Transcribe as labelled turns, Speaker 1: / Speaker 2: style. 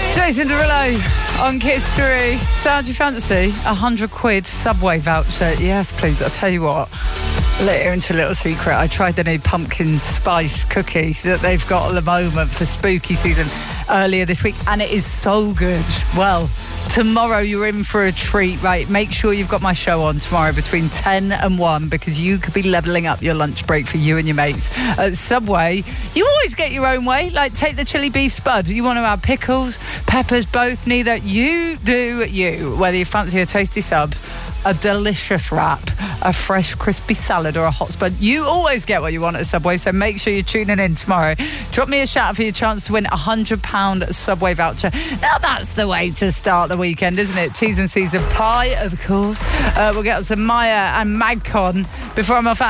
Speaker 1: Jason Derulo on Kiss Drew. So how'd you fancy? £100 Subway voucher. Yes, please. I'll tell you what. Let you into a little secret. I tried the new pumpkin spice cookie that they've got at the moment for spooky season earlier this week, and it is so good. Well, tomorrow you're in for a treat, right? Make sure you've got my show on tomorrow between 10 and 1 because you could be levelling up your lunch break for you and your mates. At Subway, you always get your own way. Like, take the chili beef spud. You want to add pickles, peppers, both, neither. You do you. Whether you fancy a tasty sub, a delicious wrap, a fresh crispy salad or a hot spud, you always get what you want at Subway, so make sure you're tuning in tomorrow. Drop me a shout for your chance to win £100 Subway voucher. Now that's the way to start the weekend, isn't it? T's and C's apply, of course. We'll get some Maya and Magcon before I'm off out.